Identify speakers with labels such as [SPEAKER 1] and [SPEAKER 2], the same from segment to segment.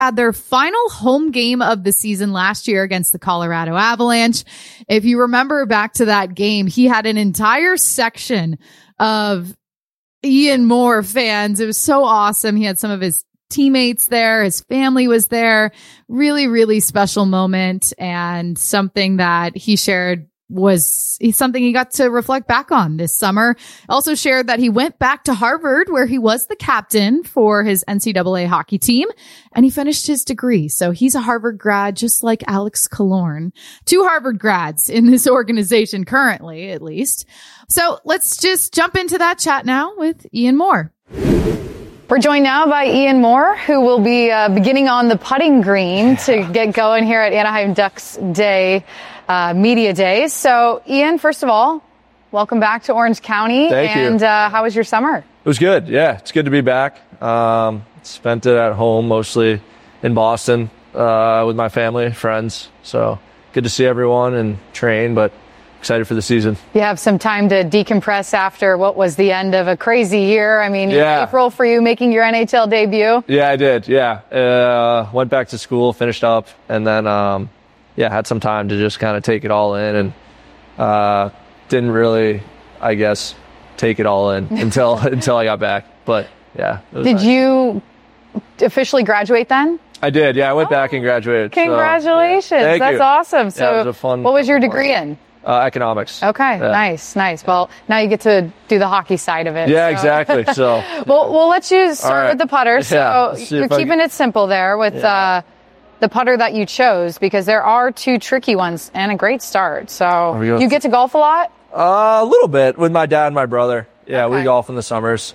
[SPEAKER 1] had their final home game of the season last year against the Colorado Avalanche. If you remember back to that game, he had an entire section of Ian Moore fans. It was so awesome. He had some of his teammates there. His family was there. Really, really special moment, and something that he shared was something he got to reflect back on this summer. Also shared that he went back to Harvard, where he was the captain for his NCAA hockey team, and he finished his degree. So he's a Harvard grad, just like Alex Killorn. 2 Harvard grads in this organization currently, at least. So let's just jump into that chat now with Ian Moore.
[SPEAKER 2] We're joined now by Ian Moore, who will be beginning on the putting green to get going here at Anaheim Ducks Day, Media Days. So, Ian, first of all, welcome back to Orange County.
[SPEAKER 3] Thank you.
[SPEAKER 2] And how was your summer?
[SPEAKER 3] It was good. Yeah, it's good to be back. Spent it at home, mostly in Boston with my family, friends. So good to see everyone and train, but excited for the season.
[SPEAKER 2] You have some time to decompress after what was the end of a crazy year. I mean, April for you making your NHL debut.
[SPEAKER 3] Yeah, I did. Yeah. Went back to school, finished up, and then, had some time to just kind of take it all in, and didn't really, I guess, take it all in until I got back. But, yeah.
[SPEAKER 2] Did you officially graduate then?
[SPEAKER 3] I did. Yeah, I went back and graduated.
[SPEAKER 2] Congratulations.
[SPEAKER 3] So, yeah.
[SPEAKER 2] That's awesome. So,
[SPEAKER 3] it was a fun,
[SPEAKER 2] what was your degree in?
[SPEAKER 3] Economics.
[SPEAKER 2] Okay,
[SPEAKER 3] yeah.
[SPEAKER 2] Nice. Well, now you get to do the hockey side of it.
[SPEAKER 3] Yeah, so. Exactly. So
[SPEAKER 2] we'll let you start with the putter. So you're keeping it simple there with the putter that you chose, because there are 2 tricky ones and a great start. So you get to golf a lot?
[SPEAKER 3] A little bit with my dad and my brother. Yeah, okay. We golf in the summers,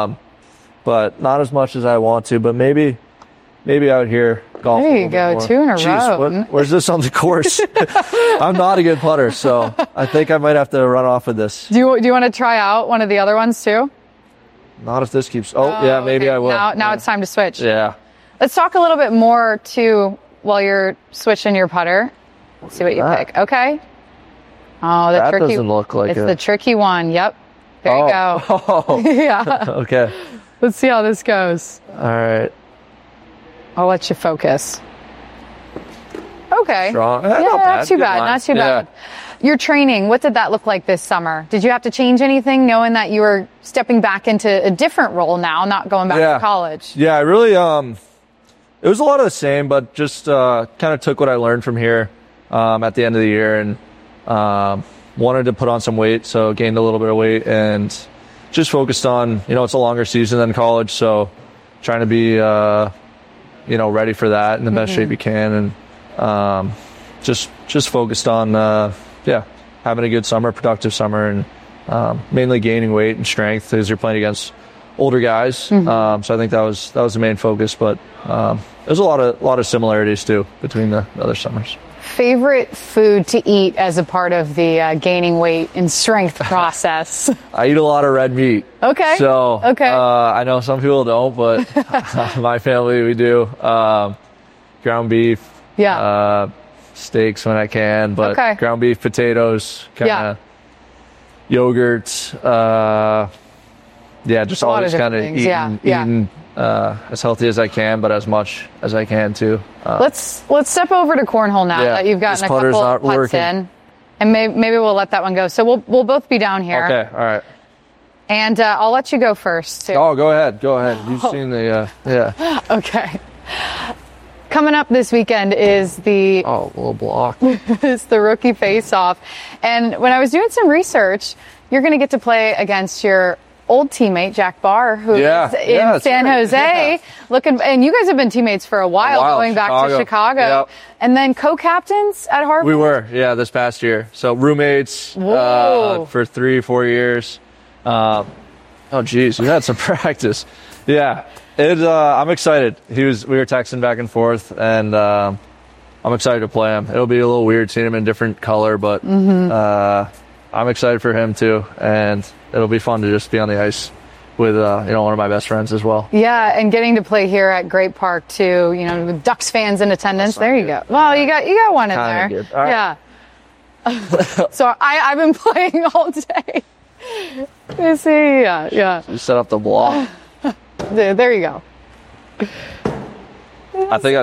[SPEAKER 3] but not as much as I want to. But maybe out here. Golf
[SPEAKER 2] there you go, 2 in a row.
[SPEAKER 3] Where's this on the course? I'm not a good putter, so I think I might have to run off with this.
[SPEAKER 2] Do you want to try out one of the other ones too?
[SPEAKER 3] Not if this keeps. Yeah, maybe
[SPEAKER 2] okay.
[SPEAKER 3] I will.
[SPEAKER 2] Now it's time to switch.
[SPEAKER 3] Yeah.
[SPEAKER 2] Let's talk a little bit more too while you're switching your putter. Let's see what you pick. Okay. Oh,
[SPEAKER 3] that doesn't look like
[SPEAKER 2] it's the tricky one. Yep. There you go.
[SPEAKER 3] Oh.
[SPEAKER 2] Yeah.
[SPEAKER 3] Okay.
[SPEAKER 2] Let's see how this goes.
[SPEAKER 3] All right.
[SPEAKER 2] I'll let you focus. Okay.
[SPEAKER 3] Strong.
[SPEAKER 2] Yeah, not too bad. Not too bad. Your training, what did that look like this summer? Did you have to change anything, knowing that you were stepping back into a different role now, not going back to college?
[SPEAKER 3] Yeah, I really, it was a lot of the same, but just kind of took what I learned from here at the end of the year, and wanted to put on some weight, so gained a little bit of weight, and just focused on, it's a longer season than college, so trying to be ready for that in the best shape you can, and just focused on having a good summer, productive summer, and mainly gaining weight and strength as you're playing against older guys. So I think that was the main focus, but there's a lot of similarities too between the other summers.
[SPEAKER 2] Favorite food to eat as a part of the gaining weight and strength process?
[SPEAKER 3] I eat a lot of red meat.
[SPEAKER 2] Okay.
[SPEAKER 3] So I know some people don't, but my family, we do. Ground beef.
[SPEAKER 2] Yeah.
[SPEAKER 3] Steaks when I can, but ground beef, potatoes, kind of yogurt. Just always kind of eating as healthy as I can, but as much as I can too.
[SPEAKER 2] Let's step over to cornhole now that you've gotten a couple of putts in, and maybe we'll let that one go. So we'll both be down here.
[SPEAKER 3] Okay, all right.
[SPEAKER 2] And I'll let you go first too.
[SPEAKER 3] Oh, go ahead. You've seen the
[SPEAKER 2] Okay. Coming up this weekend is the
[SPEAKER 3] little block.
[SPEAKER 2] It's the rookie face-off, and when I was doing some research, you're going to get to play against your old teammate Jack Barr, who is in San Jose. And you guys have been teammates for a while. Going back to Chicago, and then co-captains at Harvard.
[SPEAKER 3] We were, this past year. So roommates for 3-4 years. We had some practice. Yeah. I'm excited. We were texting back and forth, and I'm excited to play him. It'll be a little weird seeing him in a different color, but I'm excited for him too, and it'll be fun to just be on the ice with one of my best friends as well.
[SPEAKER 2] Yeah, and getting to play here at Great Park too. With Ducks fans in attendance. There you go. Well, you got one in there.
[SPEAKER 3] Good. All right.
[SPEAKER 2] Yeah. So I've been playing all day. You see, yeah.
[SPEAKER 3] You set up the block.
[SPEAKER 2] There you go.
[SPEAKER 3] I think